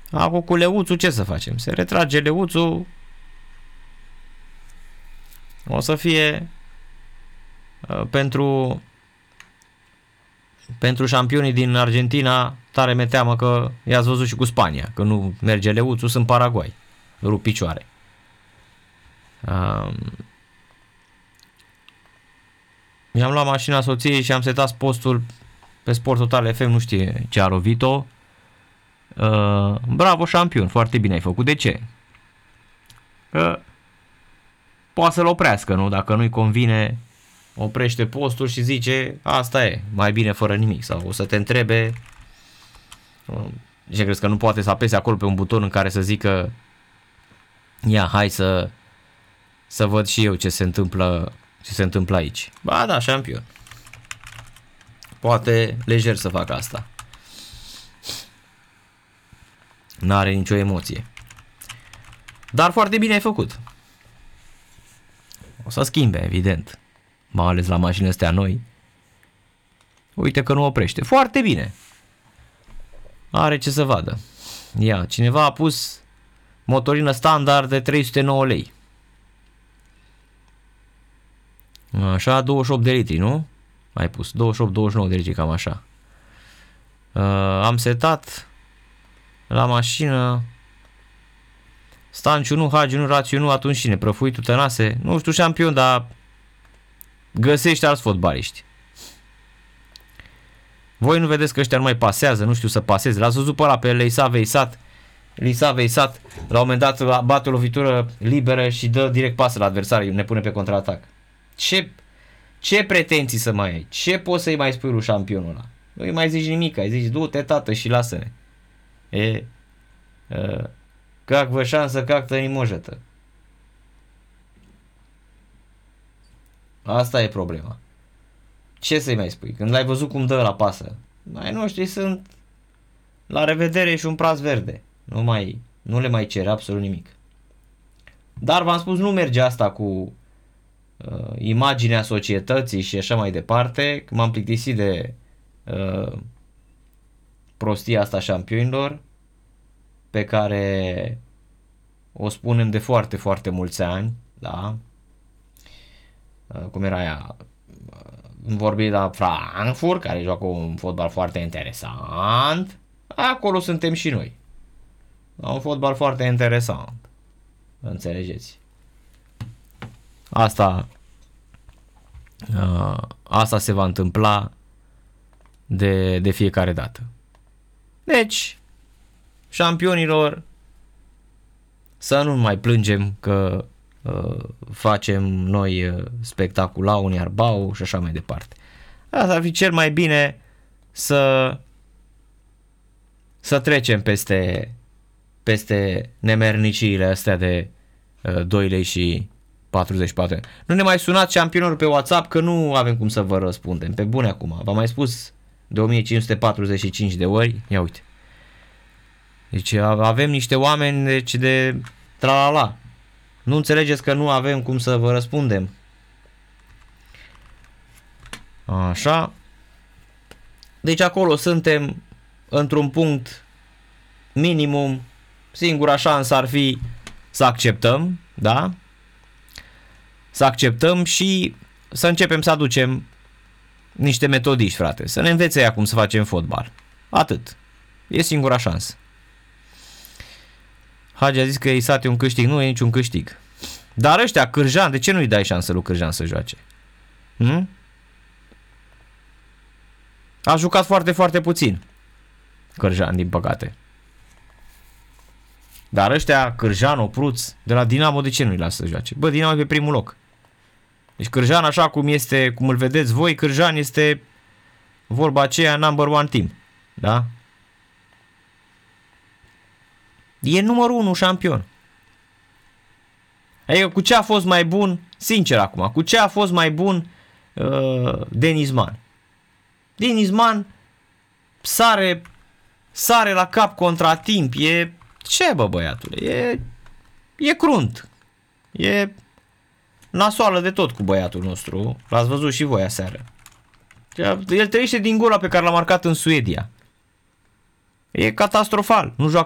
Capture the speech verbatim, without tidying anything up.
Acum cu leuțul ce să facem? Se retrage leuțul, o să fie uh, pentru pentru șampionii din Argentina tare mi-e teamă că i-ați văzut și cu Spania, că nu merge leuțul, sunt Paraguay, rup picioare. Um, mi-am luat mașina soției și am setat postul pe Sport Total F M, nu știe ce a lovit-o. Uh, bravo șampion, foarte bine ai făcut. De ce? Că poate să-l oprească, nu? Dacă nu-i convine, oprește postul și zice asta e, mai bine fără nimic. Sau o să te întrebe ce crezi, că nu poate să apese acolo pe un buton în care să zică ia, hai să să văd și eu ce se întâmplă ce se întâmplă aici. Ba da, șampion. Poate lejer să facă asta. N-are nicio emoție. Dar foarte bine ai făcut. O să schimbe, evident. Mai ales la mașinile astea noi. Uite că nu oprește. Foarte bine. Are ce să vadă. Ia, cineva a pus motorină standard de trei sute nouă lei. Așa, douăzeci și opt de litri, nu? Ai pus douăzeci și opt douăzeci și nouă de litri, cam așa. Uh, am setat la mașină Stanciu nu, Hagi nu, Rațiu nu, atunci cine? Prăfuitul Tănase? Nu știu, șampion, dar găsești alți fotbaliști. Voi nu vedeți că ăștia nu mai pasează, nu știu să paseze. L-ați văzut pe ăla, pe Leisa Veisat. Leisa Veisat, la un moment dat bate o lovitură liberă și dă direct pasă la adversar, ne pune pe contraatac. Ce, ce pretenții să mai ai? Ce poți să-i mai spui lui șampionul ăla? Nu îi mai zici nimic, ai zici du-te tată și lasă-ne. E, uh, как вы шанса как-то не можете. Asta e problema. Ce să-i mai spui? Când l-ai văzut cum dă la pasă, ai noștri sunt la revedere și un praz verde. Nu, mai, nu le mai cere absolut nimic. Dar v-am spus, nu merge asta cu uh, imaginea societății și așa mai departe. M-am plictisit de uh, prostia asta șampionilor, pe care o spunem de foarte, foarte mulți ani, da? Cum era aia? Vorbim la Frankfurt, care joacă un fotbal foarte interesant. Acolo suntem și noi. Un fotbal foarte interesant. Înțelegeți? Asta asta se va întâmpla de, de fiecare dată. Deci, șampionilor, să nu mai plângem că uh, facem noi uh, spectaculaun, iar bau și așa mai departe. Asta ar fi cel mai bine să să trecem peste peste nemerniciile astea de uh, doi lei și patruzeci și patru. Nu ne mai sunați șampionilor pe WhatsApp că nu avem cum să vă răspundem. Pe bune acum. V-am mai spus de o mie cinci sute patruzeci și cinci de ori. Ia uite. Deci avem niște oameni deci de tralala. Nu înțelegeți că nu avem cum să vă răspundem. Așa. Deci acolo suntem într-un punct minimum. Singura șansă ar fi să acceptăm, da? Să acceptăm și să începem să aducem niște metodiști, frate. Să ne învețe ea cum să facem fotbal. Atât. E singura șansă. Hagi a zis că Isat e un câștig. Nu e niciun câștig. Dar ăștia, Cârjan, de ce nu-i dai șansă lui Cârjan să joace? Hmm? A jucat foarte, foarte puțin Cârjan, din păcate. Dar ăștia, Cârjan, Opruț, de la Dinamo, de ce nu-i lasă să joace? Bă, Dinamo e pe primul loc. Deci Cârjan, așa cum este, cum îl vedeți voi, Cârjan este vorba aceea number one team. Da? E numărul unu șampion. Adică cu ce a fost mai bun, sincer acum, cu ce a fost mai bun uh, Denizman? Denizman sare, sare la cap contra timp, e ce bă băiatule, e, e crunt, e nasoală de tot cu băiatul nostru, l-ați văzut și voi aseară. El trăiește din gola pe care l-a marcat în Suedia. E catastrofal, nu joacă